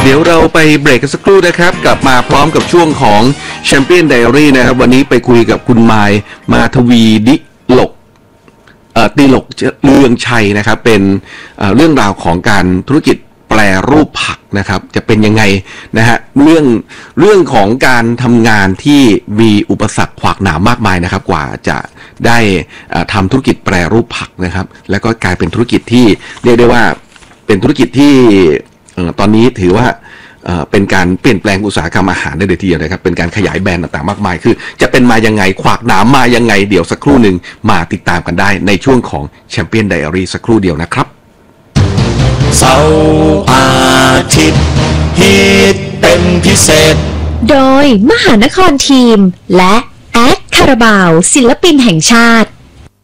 ดี๋ยวเราไปเบรกกันสักครู่นะครับกลับมาพร้อมกับช่วงของแชมเปี้ยนไดอารี่นะครับวันนี้ไปคุยกับคุณมายมาทวีดิลกตีหลกเลืองชัยนะครับเป็นเรื่องราวของการธุรกิจแปรรูปผักนะครับจะเป็นยังไงนะฮะเรื่องของการทำงานที่มีอุปสรรคขวากหนามมากมายนะครับกว่าจะได้ทำธุรกิจแปรรูปผักนะครับแล้วก็กลายเป็นธุรกิจที่เรียกได้ว่าเป็นธุรกิจที่ตอนนี้ถือว่าเป็นการเปลี่ยนแปลงอุตสาหกรรมอาหารได้เลยทีเดียวนะครับเป็นการขยายแบรนด์ต่างๆมากมายคือจะเป็นมายังไงขวากหนามมายังไงเดี๋ยวสักครู่หนึ่งมาติดตามกันได้ในช่วงของแชมเปี้ยนไดอารี่สักครู่เดียวนะครับเสาร์อาทิตย์ฮิตเป็นพิเศษโดยมหานครทีมและแอดคาราบาวศิลปินแห่งชาติ